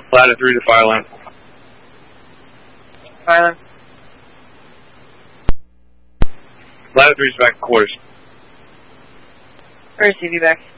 Ladder 3 to fire line. Fire line. Ladder 3's back to quarters. Where's CV back?